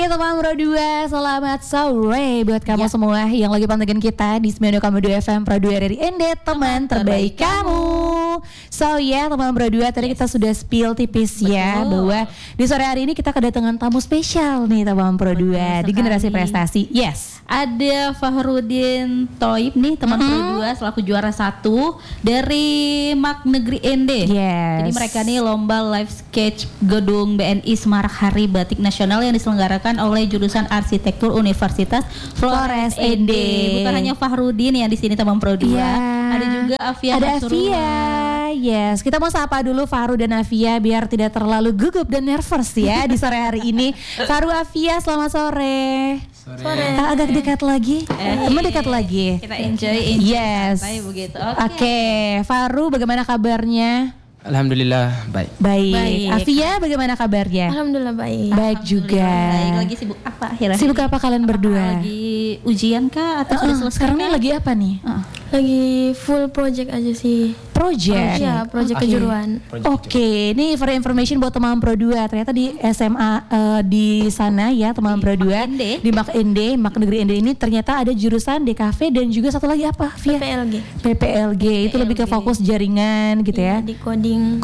Teman Pro 2, selamat sore buat kamu semua yang lagi pantengin kita di 92,2 FM Pro 2 RRI ND, teman terbaik kamu. So teman Pro 2, tadi kita sudah spill tipis ya bahwa di sore hari ini kita kedatangan tamu spesial nih teman Pro 2 di Generasi Prestasi. Yes. Ada Fahrudin Thoib nih teman Pro 2 selaku juara 1 dari Mak Negeri ND. Yes. Jadi mereka nih lomba live sketch Gedung BNI Semarak Hari Batik Nasional yang diselenggarakan oleh jurusan Arsitektur Universitas Flores ND. Bukan hanya Fahrudin yang di sini teman Pro 2. Ada juga Afia. Ada Afia. Yes, kita mau sapa dulu Faru dan Afia biar tidak terlalu gugup dan nervous ya di sore hari ini. Faru, Afia, selamat sore. Sore. Agak dekat lagi. Teman dekat lagi. Kita enjoy. Yes. Begitu. Oke. Faru, bagaimana kabarnya? Alhamdulillah baik. Baik. Afia, bagaimana kabarnya? Alhamdulillah baik. Baik juga. Baik. Lagi sibuk apa akhirnya? Sibuk apa kalian berdua? Lagi ujian kah atau sudah selesai? Sekarang ini lagi apa nih? Lagi full project aja sih. Project. Iya, project kejuruan. Oke, ini for information buat teman Pro 2. Ternyata di SMA di sana ya teman Pro 2 di Mak ND, Mak Negeri ND ini ternyata ada jurusan DKV dan juga satu lagi apa? Via PPLG. Itu lebih ke fokus jaringan gitu ya. Di coding.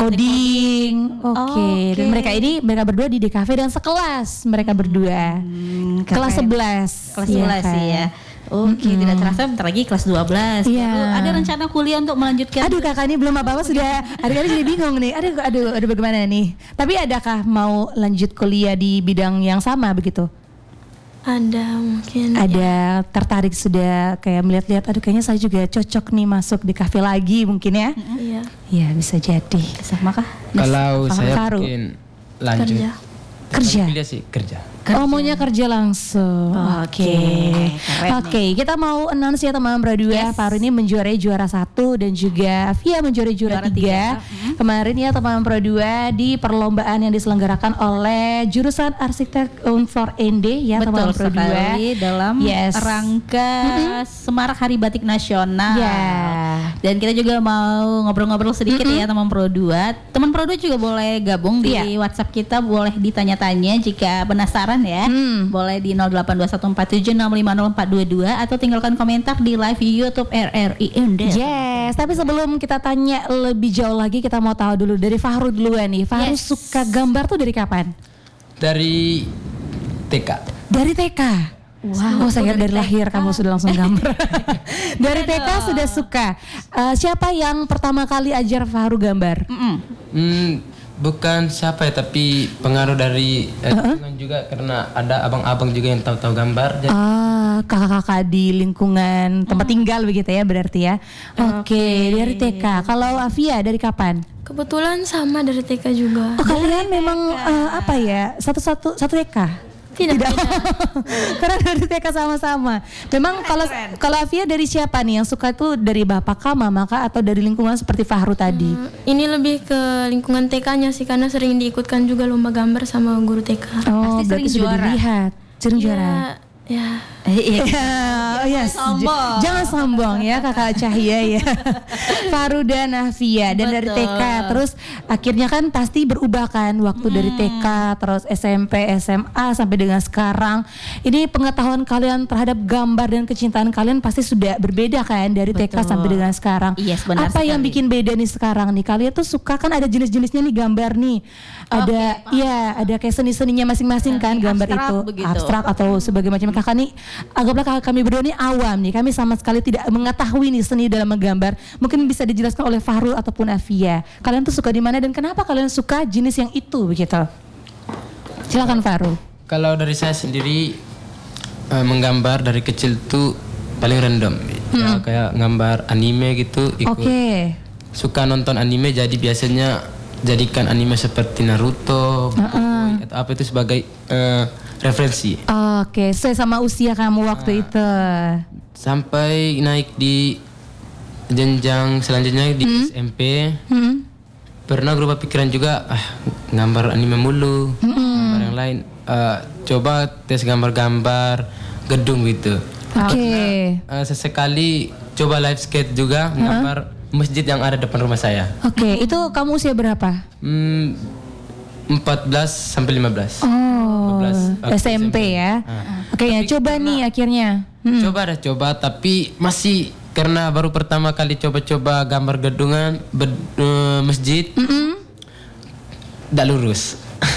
Oke. Dan mereka berdua di DKV dan sekelas mereka berdua. Kelas 11. Kelas 11 sih ya. Oke, tidak terasa bentar lagi kelas 12. Iya. Ada rencana kuliah untuk melanjutkan? Aduh, kakak ini belum apa-apa sudah. Adik-adik jadi bingung nih. Aduh bagaimana nih? Tapi adakah mau lanjut kuliah di bidang yang sama begitu? Ada mungkin. Ada tertarik sudah kayak melihat-lihat. Aduh, kayaknya saya juga cocok nih masuk di kafe lagi mungkin ya? Iya. Iya, bisa jadi. Sama kah? Kalau saya mungkin lanjut. Kerja. Kuliah sih kerja. Oh, maunya kerja langsung. Oke. Kita mau announce ya teman Pro 2. Faru ini menjuarai juara 1 dan juga Via menjuarai juara 3. Kemarin ya teman Pro 2 di perlombaan yang diselenggarakan oleh jurusan Arsitek Unfor ND ya teman Pro 2 dalam rangka Semarak Hari Batik Nasional. Dan kita juga mau ngobrol-ngobrol sedikit ya teman Pro 2. Teman Pro 2 juga boleh gabung di WhatsApp kita, boleh ditanya-tanya jika penasaran ya. Boleh di 082147650422 atau tinggalkan komentar di live YouTube RRI ND. Yes, tapi sebelum kita tanya lebih jauh lagi, kita mau tahu dulu dari Fahru duluan nih. Fahru suka gambar tuh dari kapan? Dari TK. Dari TK. Wow, saya kira dari lahir kamu sudah langsung gambar. Dari TK sudah suka. Siapa yang pertama kali ajar Fahru gambar? Bukan siapa ya, tapi pengaruh dari lingkungan juga karena ada abang-abang juga yang tahu-tahu gambar. Kakak-kakak di lingkungan tempat tinggal begitu ya berarti ya. Oke, dari TK. Kalau Afia dari kapan? Kebetulan sama dari TK juga. Oh, kalian memang satu TK? Tidak. Karena dari TK sama-sama. Memang kalau Afia dari siapa nih yang suka tuh, dari bapak kah, mama kah, atau dari lingkungan seperti Fahru tadi? Ini lebih ke lingkungan TK-nya sih, karena sering diikutkan juga lomba gambar sama guru TK. Oh, pasti berarti sering sudah juara. dilihat. Sering juara. Ya. Jangan sombong ya kakak Cahya ya. Faru dan Afia dan dari TK terus akhirnya kan pasti berubah kan waktu dari TK terus SMP, SMA sampai dengan sekarang. Ini pengetahuan kalian terhadap gambar dan kecintaan kalian pasti sudah berbeda kan dari TK sampai dengan sekarang. Apa yang bikin beda nih sekarang nih? Kalian tuh suka kan ada jenis-jenisnya nih gambar nih. Ada kayak seni-seninya masing-masing kan gambar itu abstrak atau sebagai macam. Kakak nih anggaplah kakak kami berdua nih awam nih, kami sama sekali tidak mengetahui nih seni dalam menggambar. Mungkin bisa dijelaskan oleh Fahrul ataupun Afia. Kalian tuh suka di mana dan kenapa kalian suka jenis yang itu begitu? Silakan Fahrul. Kalau dari saya sendiri menggambar dari kecil tuh paling random. Ya, kayak gambar anime gitu. Suka nonton anime, jadi biasanya jadikan anime seperti Naruto, Boboiboy, atau apa itu sebagai referensi. Sesuai sama usia kamu waktu itu. Sampai naik di jenjang selanjutnya di SMP. Pernah berubah pikiran juga, gambar anime mulu, gambar yang lain. Coba tes gambar-gambar gedung gitu. Sesekali coba live skate juga, gambar masjid yang ada depan rumah saya. Itu kamu usia berapa? 14 sampai 15. SMP ya. Oke ya, coba nih akhirnya. Coba tapi masih karena baru pertama kali coba-coba gambar gedungan masjid. Tidak lurus.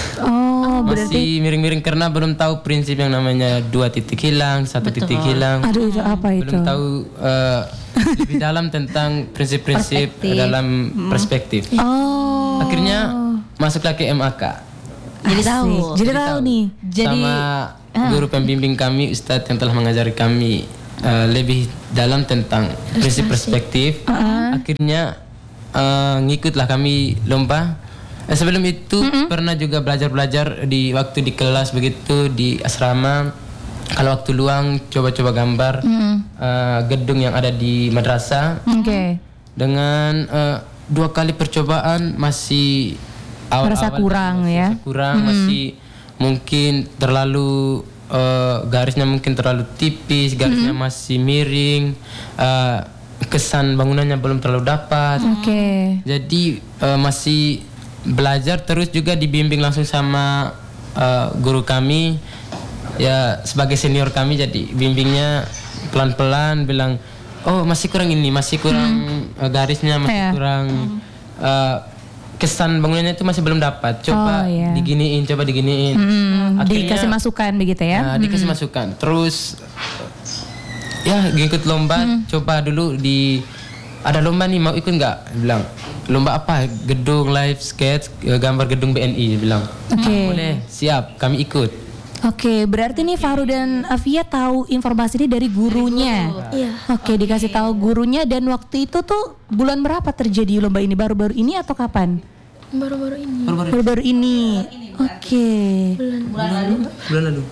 Berarti masih miring-miring karena belum tahu prinsip yang namanya 2 titik hilang, 1 titik hilang. Aduh, itu apa itu? Belum tahu lebih dalam tentang prinsip-prinsip dalam perspektif. Akhirnya masuklah ke MAK. Jadi tahu nih. Sama guru pembimbing kami, Ustadz yang telah mengajari kami lebih dalam tentang prinsip perspektif. Akhirnya ngikutlah kami lomba. Sebelum itu pernah juga belajar di waktu di kelas begitu di asrama. Kalau waktu luang coba-coba gambar gedung yang ada di madrasah. Dengan 2 kali percobaan masih merasa kurang ya. Masih mungkin terlalu garisnya mungkin terlalu tipis, garisnya masih miring, kesan bangunannya belum terlalu dapat. Jadi masih belajar terus juga dibimbing langsung sama guru kami ya sebagai senior kami, jadi bimbingnya pelan-pelan bilang masih kurang ini, masih kurang garisnya, masih kurang kesan bangunannya itu masih belum dapat, coba diginiin. Akhirnya, dikasih masukan begitu ya. Dikasih masukan terus ya ngikut lomba. Coba dulu ada lomba nih, mau ikut nggak? Bilang lomba apa? Gedung live sketch, gambar gedung BNI. Bilang boleh, siap, kami ikut. Berarti nih Fahru dan Afia tahu informasi ini dari gurunya. Dikasih tahu gurunya. Dan waktu itu tuh bulan berapa terjadi lomba ini? Baru-baru ini atau kapan? Baru-baru ini. Baru-baru ini. Bulan lalu.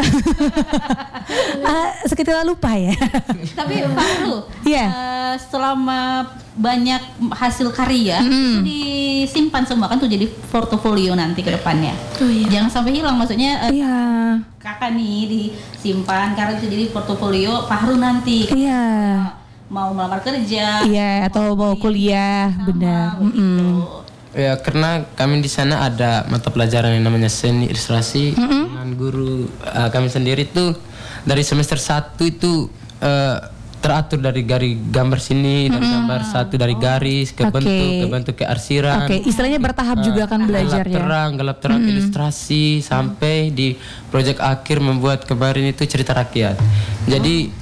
Sekitar lupa ya. Tapi Fahru, selama banyak hasil karya itu disimpan semua kan tuh jadi portofolio nanti ke depannya. Jangan sampai hilang, maksudnya kakak nih disimpan karena itu jadi portofolio Fahru nanti. Mau melamar kerja, atau mau kuliah, benar. Ya, karena kami di sana ada mata pelajaran yang namanya seni ilustrasi dengan guru kami sendiri tuh dari semester 1 itu teratur dari gambar sini, dari gambar 1 dari garis ke bentuk ke arsiran. Istilahnya bertahap juga kan belajarnya. Gelap terang ilustrasi sampai di proyek akhir membuat kemarin itu cerita rakyat. Jadi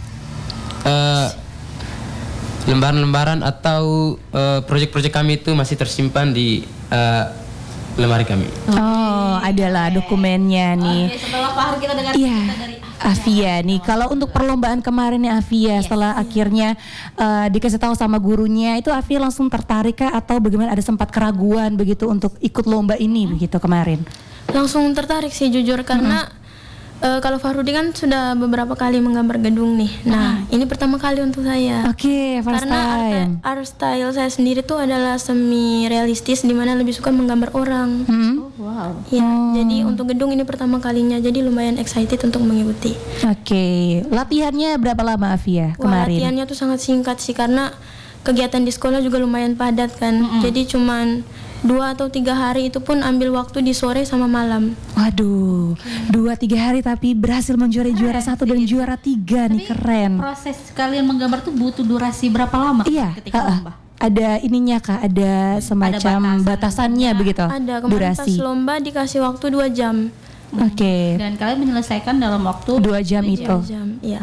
lembaran-lembaran atau proyek-proyek kami itu masih tersimpan di lemari kami. Adalah dokumennya nih. Setelah Fahru kita dengar cerita dari Afia nih. Kalau untuk perlombaan kemarin nih Afia, setelah akhirnya dikasih tahu sama gurunya, itu Afia langsung tertarik kah atau bagaimana, ada sempat keraguan begitu untuk ikut lomba ini begitu kemarin? Langsung tertarik sih jujur, karena kalau Fahrudi kan sudah beberapa kali menggambar gedung nih. Nah, ini pertama kali untuk saya. Karena art style saya sendiri tuh adalah semi realistis, di mana lebih suka menggambar orang. Jadi untuk gedung ini pertama kalinya, jadi lumayan excited untuk mengikuti. Latihannya berapa lama Afia kemarin? Latihannya tuh sangat singkat sih, karena kegiatan di sekolah juga lumayan padat kan. Jadi cuman 2 atau 3 hari, itu pun ambil waktu di sore sama malam. Waduh, 2-3 hari tapi berhasil menjuarai juara 1 dan juara 3 nih, keren. Proses kalian menggambar tuh butuh durasi berapa lama ketika lomba? Ada ininya kah? Ada semacam batasannya begitu? Ada, kemarin pas lomba dikasih waktu 2 jam. Dan kalian menyelesaikan dalam waktu 2 jam itu. 2 jam, iya.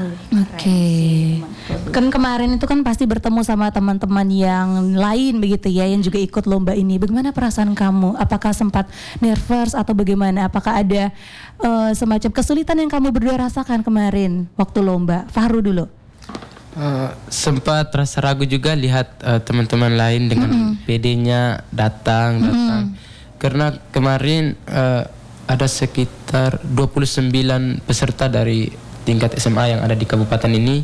Kan kemarin itu kan pasti bertemu sama teman-teman yang lain begitu ya, yang juga ikut lomba ini. Bagaimana perasaan kamu? Apakah sempat nervous atau bagaimana? Apakah ada semacam kesulitan yang kamu berdua rasakan kemarin waktu lomba? Fahru dulu. Sempat rasa ragu juga lihat teman-teman lain dengan PD-nya datang. Karena kemarin ada sekitar 29 peserta dari tingkat SMA yang ada di kabupaten ini.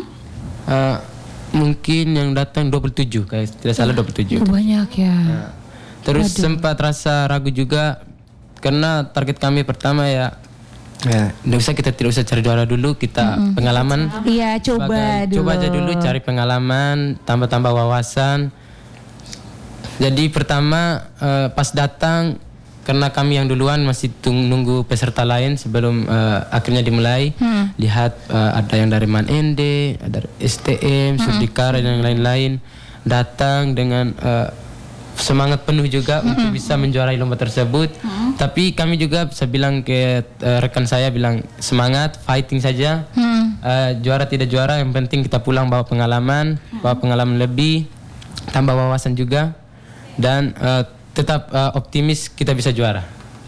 Mungkin yang datang 27, kayak tidak salah 27. Banyak ya. Terus sempat rasa ragu juga karena target kami pertama kita tidak usah cari juara dulu, kita pengalaman. Coba aja dulu cari pengalaman, tambah-tambah wawasan. Jadi pertama pas datang karena kami yang duluan masih nunggu peserta lain sebelum akhirnya dimulai. Lihat ada yang dari Man Ende, ada STM, Surdikara dan lain-lain datang dengan semangat penuh juga untuk bisa menjuarai lomba tersebut. Tapi kami juga bisa bilang ke rekan saya, bilang semangat, fighting saja. Juara tidak juara, yang penting kita pulang bawa pengalaman lebih, tambah wawasan juga, dan tetap optimis kita bisa juara.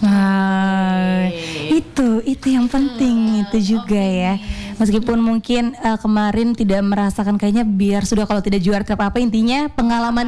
Itu yang penting itu juga ya. Meskipun mungkin kemarin tidak merasakan, kayaknya biar sudah, kalau tidak juara apa-apa, intinya pengalaman